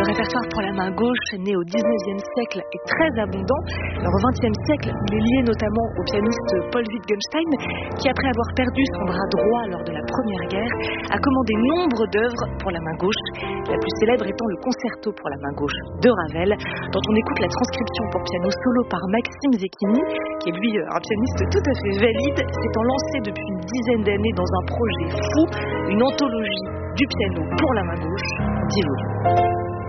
Le répertoire pour la main gauche, né au XIXe siècle, est très abondant. Alors, au XXe siècle, il est lié notamment au pianiste Paul Wittgenstein, qui après avoir perdu son bras droit lors de la Première Guerre, a commandé nombre d'œuvres pour la main gauche, la plus célèbre étant le concerto pour la main gauche de Ravel, dont on écoute la transcription pour piano solo par Maxime Zecchini, qui est lui un pianiste tout à fait valide, s'étant lancé depuis une dizaine d'années dans un projet fou, une anthologie du piano pour la main gauche, 10 volumes.